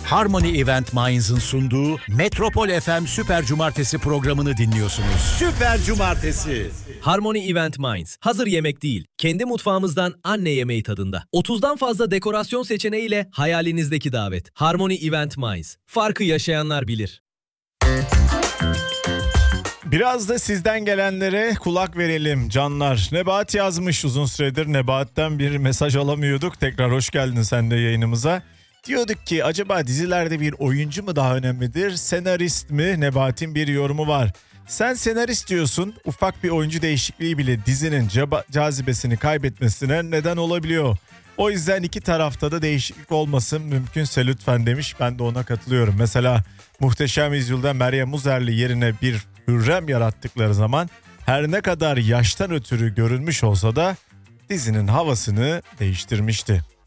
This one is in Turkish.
Harmony Event Minds'ın sunduğu Metropol FM Süper Cumartesi programını dinliyorsunuz. Süper Cumartesi. Harmony Event Minds. Hazır yemek değil. Kendi mutfağımızdan anne yemeği tadında. 30'dan fazla dekorasyon seçeneğiyle hayalinizdeki davet. Harmony Event Minds. Farkı yaşayanlar bilir. Biraz da sizden gelenlere kulak verelim canlar. Nebahat yazmış, uzun süredir Nebahat'ten bir mesaj alamıyorduk. Tekrar hoş geldin sen de yayınımıza. Diyorduk ki acaba dizilerde bir oyuncu mu daha önemlidir, senarist mi? Nebahat'in bir yorumu var. Sen senarist diyorsun, ufak bir oyuncu değişikliği bile dizinin cazibesini kaybetmesine neden olabiliyor. O yüzden iki tarafta da değişiklik olmasın, mümkünse lütfen demiş. Ben de ona katılıyorum. Mesela Muhteşem Yüzyıl'da Meryem Uzerli yerine bir Hürrem yarattıkları zaman her ne kadar yaştan ötürü görünmüş olsa da dizinin havasını değiştirmişti.